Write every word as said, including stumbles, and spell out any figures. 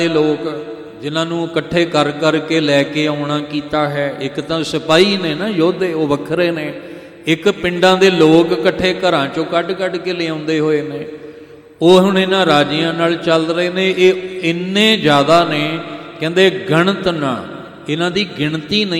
ਦੇ ਲੋਕ ਜਿਨ੍ਹਾਂ ਨੂੰ ਇਕੱਠੇ ਕਰ ਕਰਕੇ ਲੈ ਕੇ ਆਉਣਾ ਕੀਤਾ ਹੈ। ਇੱਕ ਤਾਂ ਸਿਪਾਹੀ ਨੇ ਨਾ, ਯੋਧੇ, ਉਹ ਵੱਖਰੇ ਨੇ। ਇੱਕ ਪਿੰਡਾਂ ਦੇ ਲੋਕ ਇਕੱਠੇ ਘਰਾਂ ਚੋਂ ਕੱਢ ਕੱਢ ਕੇ ਲਿਆਉਂਦੇ ਹੋਏ ਨੇ। ਉਹ ਹੁਣ ਇਹਨਾਂ ਰਾਜਿਆਂ ਨਾਲ ਚੱਲ ਰਹੇ ਨੇ। ਇਹ ਇੰਨੇ ਜ਼ਿਆਦਾ ਨੇ, ਕਹਿੰਦੇ ਗਣਤ ਨਾ, ਇਹਨਾਂ ਦੀ ਗਿਣਤੀ ਨਹੀਂ